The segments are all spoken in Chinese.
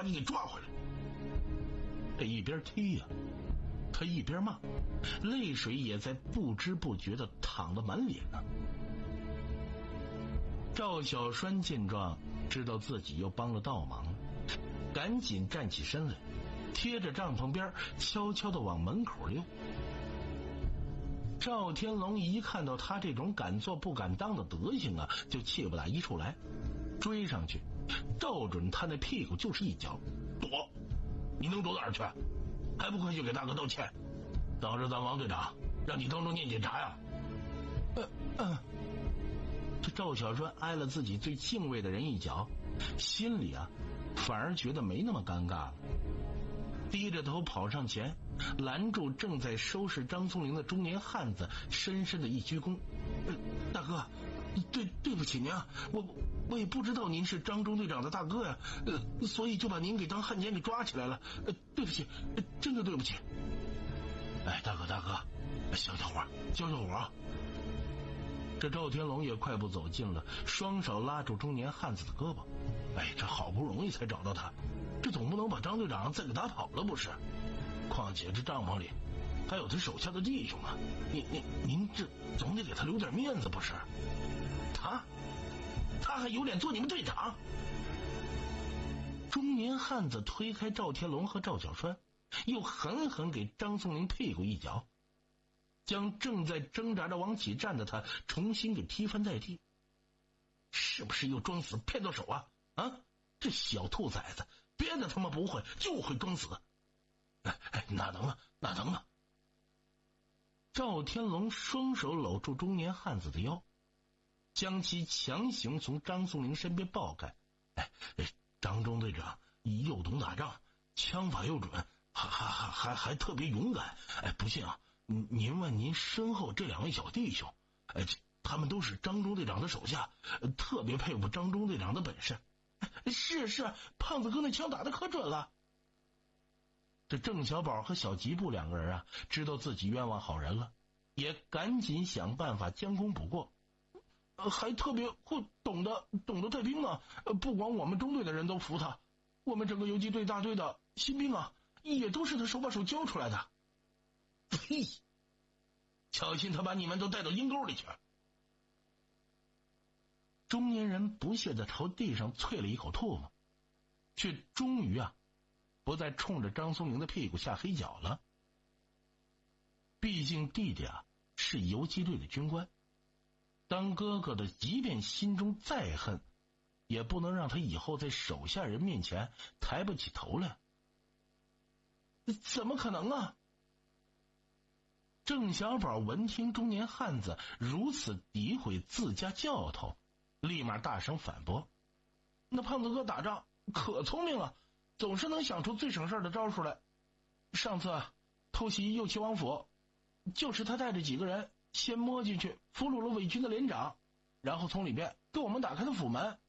你给抓回来。这一边踢呀，他一边骂，泪水也在不知不觉地淌得满脸呢。赵小栓见状，知道自己又帮了倒忙了，赶紧站起身来，贴着帐篷边悄悄地往门口溜。赵天龙一看到他这种敢做不敢当的德行啊，就气不打一处来，追上去照准他那屁股就是一脚。躲！你能躲哪儿去？还不快去给大哥道歉，等着咱王队长让你当众念检查呀。这赵小栓挨了自己最敬畏的人一脚，心里啊反而觉得没那么尴尬了，低着头跑上前，拦住正在收拾张松龄的中年汉子，深深的一鞠躬。大哥，对不起您啊，我也不知道您是张中队长的大哥呀，所以就把您给当汉奸给抓起来了，对不起，真的对不起。大哥，消消火啊！这赵天龙也快步走近了，双手拉住中年汉子的胳膊。这好不容易才找到他，这总不能把张队长再给打跑了不是？况且这帐篷里还有他手下的弟兄啊，您这总得给他留点面子不是？他还有脸做你们队长？中年汉子推开赵天龙和赵小栓，又狠狠给张松龄屁股一脚，将正在挣扎着往起站的他重新给踢翻在地。是不是又装死骗到手啊？这小兔崽子别的他妈不会，就会装死。哪能啊！赵天龙双手搂住中年汉子的腰，将其强行从张松龄身边抱开。张中队长又懂打仗，枪法又准，还特别勇敢。不信啊，您问您身后这两位小弟兄，他们都是张中队长的手下，特别佩服张中队长的本事。是，胖子哥那枪打得可准了。这郑小宝和小吉布两个人啊，知道自己冤枉好人了，也赶紧想办法将功补过，还特别会懂得带兵啊。不光我们中队的人都服他，我们整个游击队大队的新兵啊，也都是他手把手教出来的。嘿，小心他把你们都带到阴沟里去。中年人不屑地朝地上啐了一口唾沫，却终于不再冲着张松龄的屁股下黑脚了。毕竟弟弟是游击队的军官，当哥哥的即便心中再恨，也不能让他以后在手下人面前抬不起头来。怎么可能啊！郑小宝闻听中年汉子如此诋毁自家教头，立马大声反驳：那胖子哥打仗可聪明了，总是能想出最省事的招数来。上次偷袭右齐王府，就是他带着几个人先摸进去俘虏了伪军的连长，然后从里边给我们打开的府门。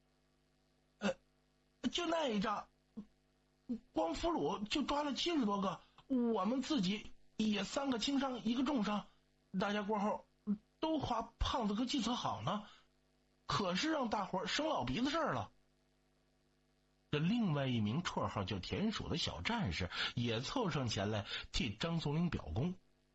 就那一仗，光俘虏就抓了70多个，我们自己也3个轻伤1个重伤，大家过后都夸胖子哥计策好呢，可是让大伙生老鼻子事儿了。这另外一名绰号叫田鼠的小战士也凑上前来替张松龄表功。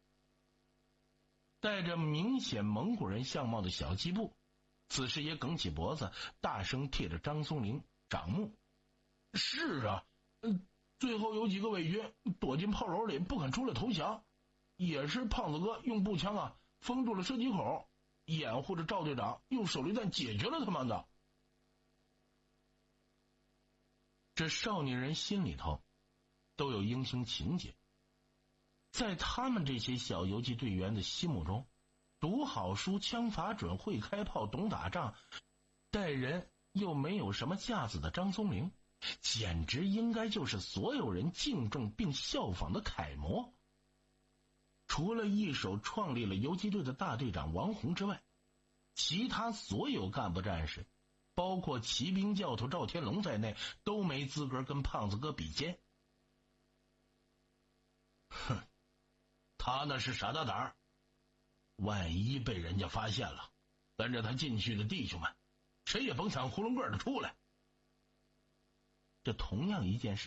带着明显蒙古人相貌的小吉布此时也梗起脖子，大声替着张松龄掌目。是啊，最后有几个伪军躲进炮楼里不肯出来投降，也是胖子哥用步枪封住了射击口，掩护着赵队长用手榴弹解决了他们的。这少年人心里头都有英雄情节，在他们这些小游击队员的心目中，读好书，枪法准，会开炮，懂打仗，待人又没有什么架子的张松龄，简直应该就是所有人敬重并效仿的楷模。除了一手创立了游击队的大队长王洪之外，其他所有干部战士，包括骑兵教头赵天龙在内，都没资格跟胖子哥比肩。哼，他那是傻大胆儿，万一被人家发现了，跟着他进去的弟兄们谁也甭想囫囵个的出来。这同样一件事